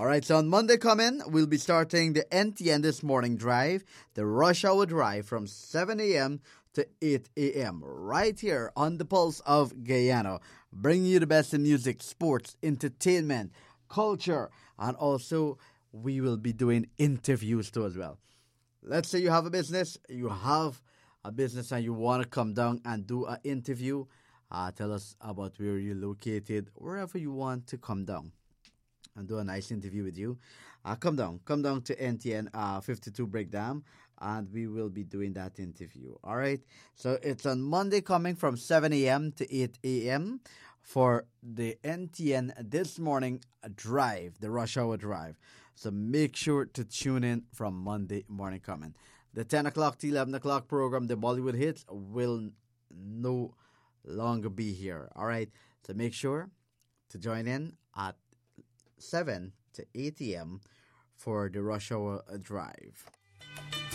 All right, so on Monday coming, we'll be starting the NTN This Morning Drive, the rush hour drive from 7 a.m. to 8 a.m. right here on the pulse of Guyana, bringing you the best in music, sports, entertainment, culture, and also we will be doing interviews too as well. Let's say you have a business and you want to come down and do an interview. Tell us about where you're located, wherever you want to come down and do a nice interview with you. Come down to NTN 52 Breakdown, and we will be doing that interview. All right. So it's on Monday coming from 7 a.m. to 8 a.m. for the NTN This Morning Drive, the rush hour drive. So make sure to tune in from Monday morning coming. The 10 o'clock to 11 o'clock program, the Bollywood hits, will no longer be here. All right. So make sure to join in at 7 to 8 a.m. for the rush hour drive.